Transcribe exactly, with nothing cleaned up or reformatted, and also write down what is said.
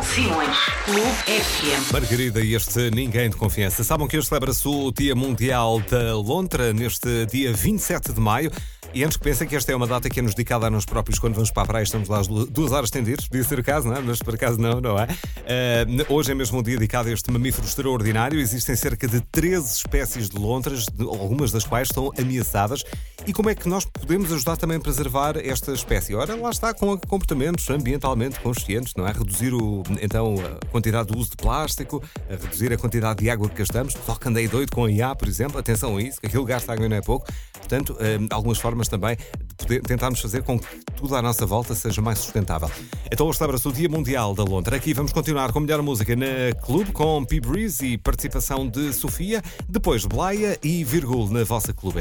Simões, Clube F M. Margarida e este Ninguém de Confiança. Sabem que hoje celebra-se o Dia Mundial da Lontra, neste dia vinte e sete de maio. E antes que pensem que esta é uma data que é nos dedicada a nós próprios, quando vamos para a praia estamos lá duas horas estendidos, podia ser o caso, não é? Mas por acaso não, não é? Uh, hoje é mesmo um dia dedicado a este mamífero extraordinário. Existem cerca de treze espécies de lontras, algumas das quais estão ameaçadas. E como é que nós podemos ajudar também a preservar esta espécie? Ora, lá está, com comportamentos ambientalmente conscientes, não é? Reduzir o, então, a quantidade de uso de plástico, a reduzir a quantidade de água que gastamos. Só que andei doido com a I A, por exemplo, atenção a isso, que aquilo gasta água e não é pouco. Portanto, uh, algumas formas também de poder, tentarmos fazer com que tudo à nossa volta seja mais sustentável. Então hoje celebra-se o Dia Mundial da Lontra. Aqui vamos continuar com a melhor música na Clube, com P-Breeze e participação de Sofia, depois Blaia e Virgul na vossa Clube.